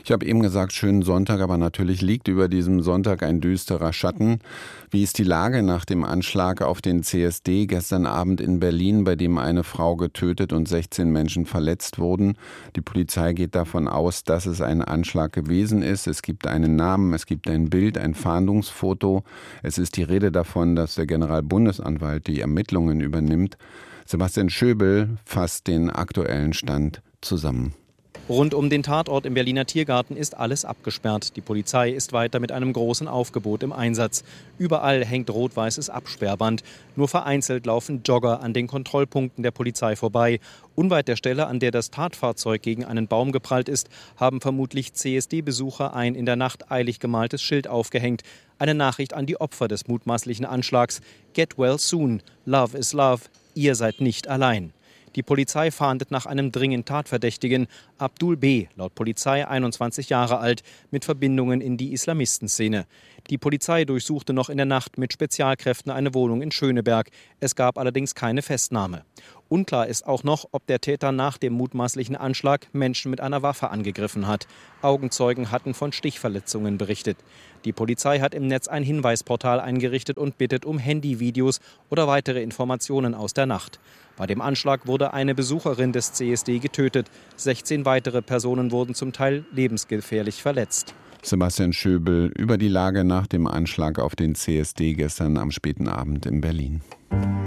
Ich habe eben gesagt, schönen Sonntag, aber natürlich liegt über diesem Sonntag ein düsterer Schatten. Wie ist die Lage nach dem Anschlag auf den CSD gestern Abend in Berlin, bei dem eine Frau getötet und 16 Menschen verletzt wurden? Die Polizei geht davon aus, dass es ein Anschlag gewesen ist. Es gibt einen Namen, es gibt ein Bild, ein Fahndungsfoto. Es ist die Rede davon, dass der Generalbundesanwalt die Ermittlungen übernimmt. Sebastian Schöbel fasst den aktuellen Stand zusammen. Rund um den Tatort im Berliner Tiergarten ist alles abgesperrt. Die Polizei ist weiter mit einem großen Aufgebot im Einsatz. Überall hängt rot-weißes Absperrband. Nur vereinzelt laufen Jogger an den Kontrollpunkten der Polizei vorbei. Unweit der Stelle, an der das Tatfahrzeug gegen einen Baum geprallt ist, haben vermutlich CSD-Besucher ein in der Nacht eilig gemaltes Schild aufgehängt. Eine Nachricht an die Opfer des mutmaßlichen Anschlags. Get well soon. Love is love. Ihr seid nicht allein. Die Polizei fahndet nach einem dringend Tatverdächtigen, Abdul B., laut Polizei 21 Jahre alt, mit Verbindungen in die Islamistenszene. Die Polizei durchsuchte noch in der Nacht mit Spezialkräften eine Wohnung in Schöneberg. Es gab allerdings keine Festnahme. Unklar ist auch noch, ob der Täter nach dem mutmaßlichen Anschlag Menschen mit einer Waffe angegriffen hat. Augenzeugen hatten von Stichverletzungen berichtet. Die Polizei hat im Netz ein Hinweisportal eingerichtet und bittet um Handyvideos oder weitere Informationen aus der Nacht. Bei dem Anschlag wurde eine Besucherin des CSD getötet. 16 weitere Personen wurden zum Teil lebensgefährlich verletzt. Sebastian Schöbel über die Lage nach dem Anschlag auf den CSD gestern am späten Abend in Berlin.